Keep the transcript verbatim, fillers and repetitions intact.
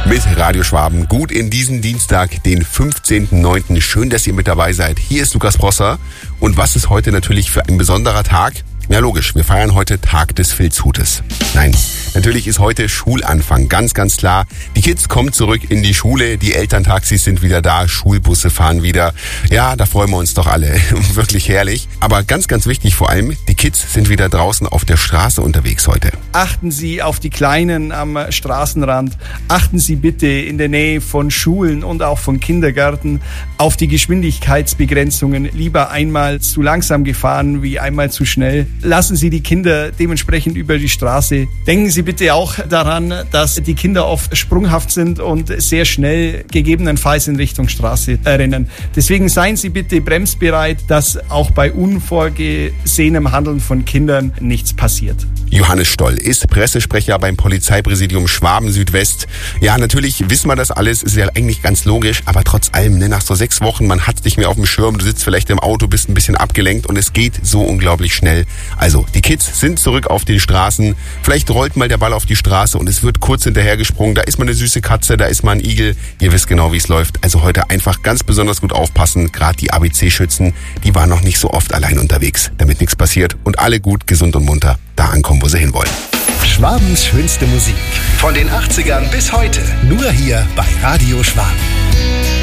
mit Radio Schwaben. Gut in diesen Dienstag, den fünfzehnten neunten Schön, dass ihr mit dabei seid. Hier ist Lukas Prosser. Und was ist heute natürlich für ein besonderer Tag? Ja, logisch, wir feiern heute Tag des Filzhutes. Nein, natürlich ist heute Schulanfang, ganz, ganz klar. Die Kids kommen zurück in die Schule, die Elterntaxis sind wieder da, Schulbusse fahren wieder. Ja, da freuen wir uns doch alle. Wirklich herrlich. Aber ganz, ganz wichtig vor allem, die Kids sind wieder draußen auf der Straße unterwegs heute. Achten Sie auf die Kleinen am Straßenrand. Achten Sie bitte in der Nähe von Schulen und auch von Kindergärten auf die Geschwindigkeitsbegrenzungen. Lieber einmal zu langsam gefahren wie einmal zu schnell. Lassen Sie die Kinder dementsprechend über die Straße. Denken Sie bitte auch daran, dass die Kinder oft sprunghaft sind und sehr schnell gegebenenfalls in Richtung Straße rennen. Deswegen seien Sie bitte bremsbereit, dass auch bei unvorgesehenem Handeln von Kindern nichts passiert. Johannes Stoll ist Pressesprecher beim Polizeipräsidium Schwaben Südwest. Ja, natürlich wissen wir das alles, ist ja eigentlich ganz logisch, aber trotz allem, ne, nach so sechs Wochen, man hat's nicht mehr auf dem Schirm, du sitzt vielleicht im Auto, bist ein bisschen abgelenkt und es geht so unglaublich schnell. Also, die Kids sind zurück auf den Straßen, vielleicht rollt mal der Ball auf die Straße und es wird kurz hinterher gesprungen, da ist mal eine süße Katze, da ist mal ein Igel, ihr wisst genau, wie es läuft. Also heute einfach ganz besonders gut aufpassen, gerade die A B C-Schützen, die waren noch nicht so oft allein unterwegs, damit nichts passiert und alle gut, gesund und munter da ankommen, wo sie hinwollen. Schwabens schönste Musik. Von den achtzigern bis heute. Nur hier bei Radio Schwaben.